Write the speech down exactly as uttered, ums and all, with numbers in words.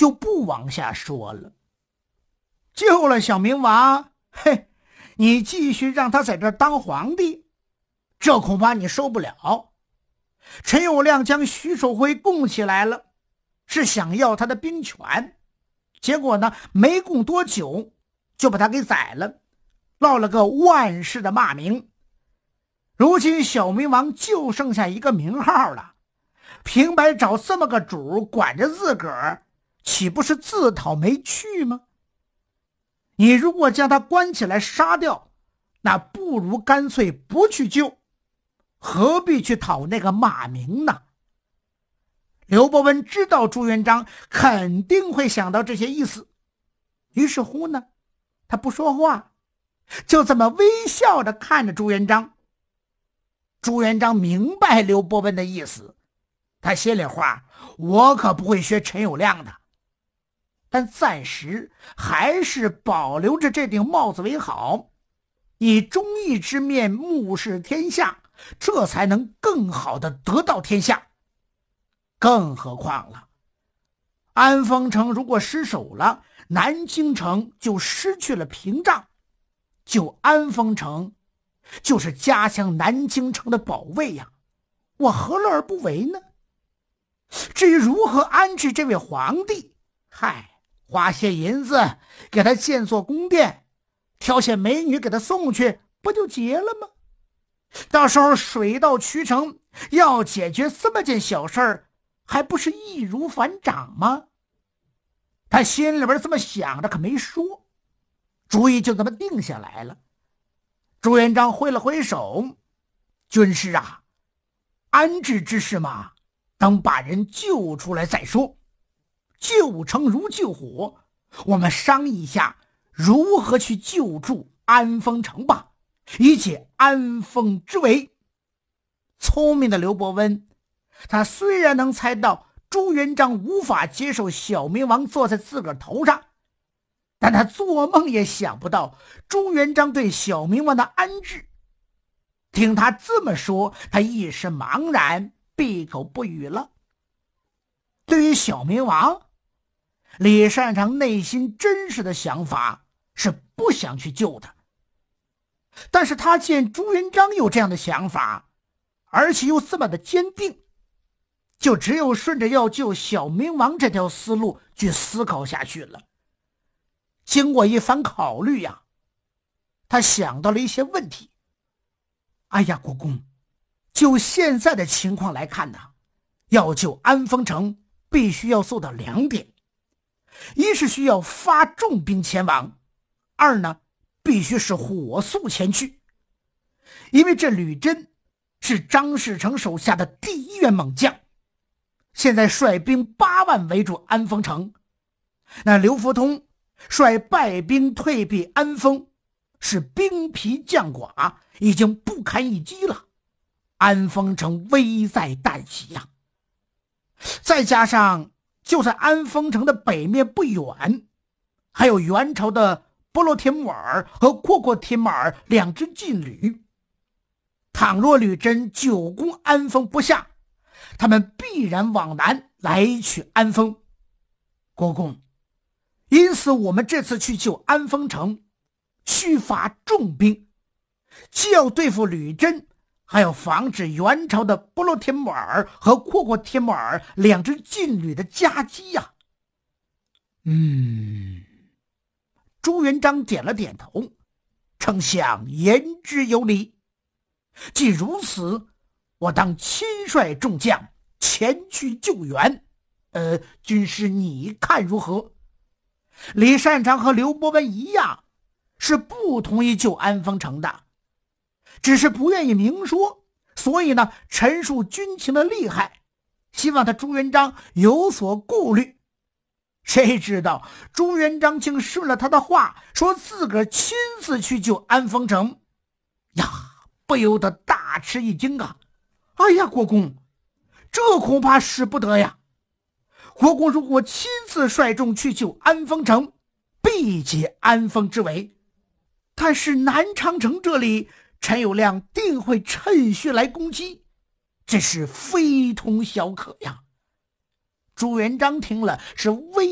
就不往下说了。救了小明王，嘿，你继续让他在这儿当皇帝，这恐怕你受不了。陈友谅将徐守辉供起来了，是想要他的兵权，结果呢，没供多久就把他给宰了，落了个万世的骂名。如今小明王就剩下一个名号了，平白找这么个主管着自个儿，岂不是自讨没趣吗？你如果将他关起来杀掉，那不如干脆不去救，何必去讨那个骂名呢？刘伯温知道朱元璋肯定会想到这些意思，于是乎呢，他不说话，就这么微笑着看着朱元璋。朱元璋明白刘伯温的意思，他心里话，我可不会学陈友谅的，但暂时还是保留着这顶帽子为好，以忠义之面目视天下，这才能更好的得到天下。更何况了，安丰城如果失守了，南京城就失去了屏障，就安丰城就是加强南京城的保卫呀，我何乐而不为呢？至于如何安置这位皇帝，嗨，花些银子给他建座宫殿，挑些美女给他送去，不就结了吗？到时候水到渠成，要解决这么件小事儿，还不是易如反掌吗？他心里边这么想着，可没说，主意就这么定下来了。朱元璋挥了挥手，军师啊，安置之事嘛，等把人救出来再说。救城如救火，我们商议一下如何去救助安丰城吧，以解安丰之围。聪明的刘伯温，他虽然能猜到朱元璋无法接受小明王坐在自个儿头上，但他做梦也想不到朱元璋对小明王的安置。听他这么说，他一时茫然，闭口不语了。对于小明王，李善长内心真实的想法是不想去救他，但是他见朱元璋有这样的想法，而且又这么的坚定，就只有顺着要救小明王这条思路去思考下去了。经过一番考虑呀，他想到了一些问题。哎呀，国公，就现在的情况来看呢，要救安丰城必须要做到两点：一是需要发重兵前往，二呢，必须是火速前去。因为这吕真是张士诚手下的第一员猛将，现在率兵八万围住安丰城，那刘福通率败兵退避安丰，是兵疲将寡，已经不堪一击了，安丰城危在旦夕呀。再加上就在安丰城的北面不远，还有元朝的波罗铁木儿和阔阔铁木儿两支劲旅，倘若吕真久攻安丰不下，他们必然往南来取安丰。国公，因此我们这次去救安丰城，需发重兵，既要对付吕真，还要防止元朝的波罗铁木儿和阔阔铁木儿两支劲旅的夹击呀、啊。嗯，朱元璋点了点头，丞相言之有理。既如此，我当亲率众将前去救援。呃，军师你看如何？李善长和刘伯温一样，是不同意救安丰城的，只是不愿意明说，所以呢，陈述军情的厉害，希望他朱元璋有所顾虑。谁知道朱元璋竟顺了他的话，说自个儿亲自去救安丰城呀，不由得大吃一惊啊！哎呀，国公，这恐怕使不得呀！国公如果亲自率众去救安丰城，必解安丰之围，但是南长城这里，陈友谅定会趁虚来攻击，这是非同小可呀！朱元璋听了是微